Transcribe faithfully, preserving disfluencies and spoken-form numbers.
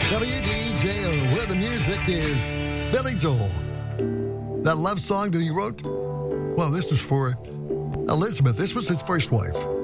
W D J O, where the music is Billy Joel. That love song that he wrote, well, this was for Elizabeth. This was his first wife.